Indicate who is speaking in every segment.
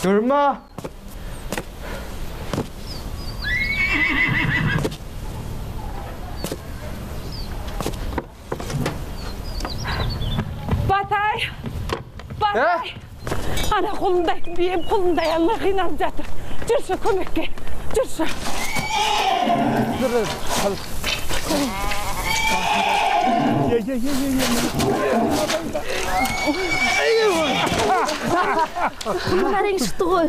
Speaker 1: 有人吗？
Speaker 2: 八太，八太，أنا خلدك بيب خلدك يلا خلينا نزات جرس كلك جرس.
Speaker 3: Bunların çıktı koy.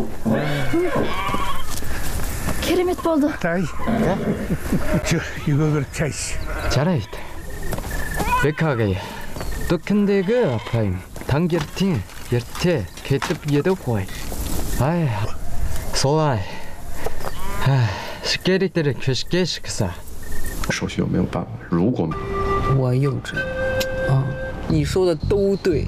Speaker 3: Keremet oldu.
Speaker 4: Tay. 이거 그렇지.
Speaker 1: 잘했다. 백하게. 또 근데 그 아파임. 단결팅 열태 개뜻 얘도 보이. 아이. 소라이. 아, 스케릭들을 쉽게 식사.
Speaker 5: 手续有没有办法？如果
Speaker 6: 我幼稚啊，你说的都对，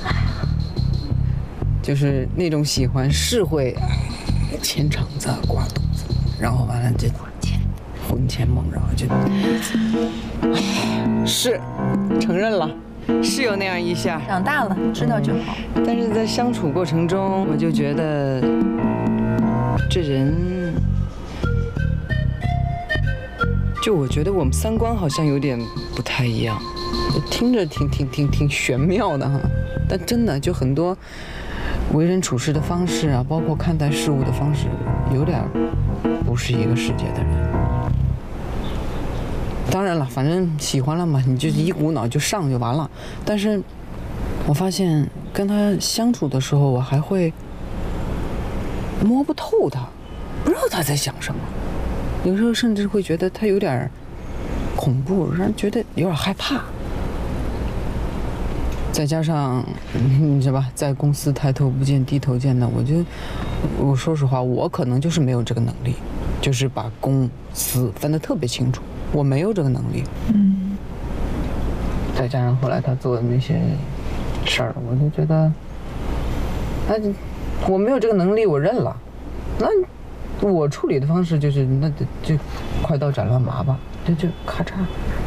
Speaker 6: 就是那种喜欢是会牵肠子挂肚子，然后完了就魂牵梦绕，就是承认了，是有那样一下。
Speaker 3: 长大了，知道就好。
Speaker 6: 但是在相处过程中，我就觉得这人。就我觉得我们三观好像有点不太一样，听着挺玄妙的哈，但真的就很多为人处事的方式啊，包括看待事物的方式，有点不是一个世界的人。当然了，反正喜欢了嘛，你就一股脑就上就完了。但是我发现跟他相处的时候，我还会摸不透他，不知道他在想什么。有时候甚至会觉得他有点恐怖，让人觉得有点害怕。再加上你知道吧，在公司抬头不见低头见的，我说实话，我可能就是没有这个能力，就是把公私分得特别清楚，我没有这个能力。再加上后来他做的那些事儿，我就觉得，我没有这个能力，我认了。那。我处理的方式就是，那就快刀斩乱麻吧，就咔嚓。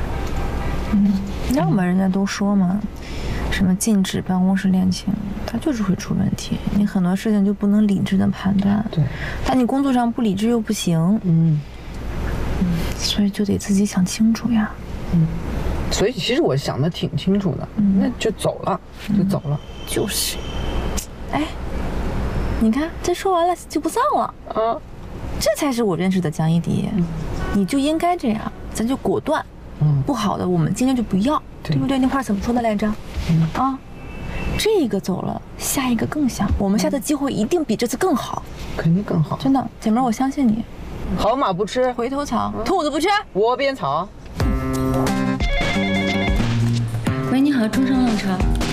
Speaker 3: 要么人家都说嘛，什么禁止办公室恋情，它就是会出问题。你很多事情就不能理智的判断。
Speaker 6: 对。
Speaker 3: 但你工作上不理智又不行。所以就得自己想清楚呀。
Speaker 6: 所以其实我想的挺清楚的，那就走了，就走了。
Speaker 3: 就是。哎，你看这说完了就不丧了啊。这才是我认识的江一迪，你就应该这样，咱就果断。不好的我们今天就不要，对不对？那话怎么说的来着？啊，这个走了，下一个更香，我们下次机会一定比这次更好，
Speaker 6: 肯定更好。
Speaker 3: 真的，姐妹，我相信你。
Speaker 6: 好马不吃
Speaker 3: 回头草，兔子不吃
Speaker 6: 窝边草。
Speaker 3: 喂，你好，中上浪潮。